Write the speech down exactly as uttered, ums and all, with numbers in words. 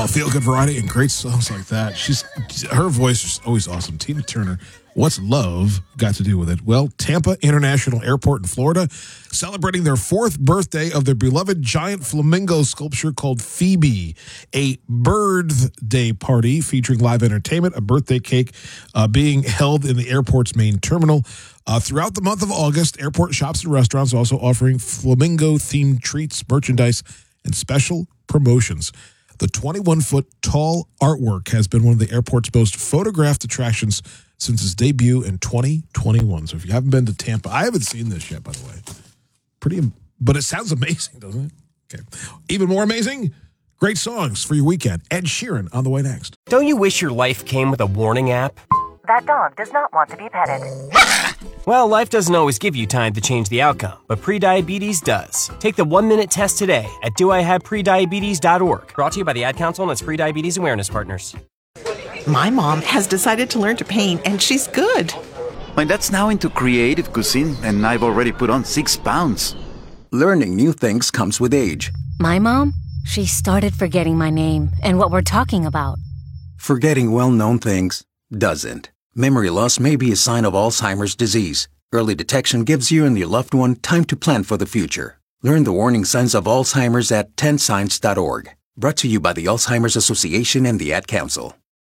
uh, feel good variety and great songs like that. She's her voice is always awesome. Tina Turner. What's love got to do with it? Well, Tampa International Airport in Florida, celebrating their fourth birthday of their beloved giant flamingo sculpture called Phoebe. A birthday party featuring live entertainment, a birthday cake uh, being held in the airport's main terminal. Uh, throughout the month of August, airport shops and restaurants are also offering flamingo-themed treats, merchandise, and special promotions. The twenty-one-foot tall artwork has been one of the airport's most photographed attractions since its debut in twenty twenty-one. So if you haven't been to Tampa, I haven't seen this yet, by the way. Pretty, but it sounds amazing, doesn't it? Okay. Even more amazing, great songs for your weekend. Ed Sheeran on the way next. Don't you wish your life came with a warning app? That dog does not want to be petted. Well, life doesn't always give you time to change the outcome, but prediabetes does. Take the one-minute test today at do I have prediabetes dot org. Brought to you by the Ad Council and its prediabetes awareness partners. My mom has decided to learn to paint, and she's good. My dad's now into creative cuisine, and I've already put on six pounds. Learning new things comes with age. My mom? She started forgetting my name and what we're talking about. Forgetting well-known things doesn't. Memory loss may be a sign of Alzheimer's disease. Early detection gives you and your loved one time to plan for the future. Learn the warning signs of Alzheimer's at ten signs dot org. Brought to you by the Alzheimer's Association and the Ad Council.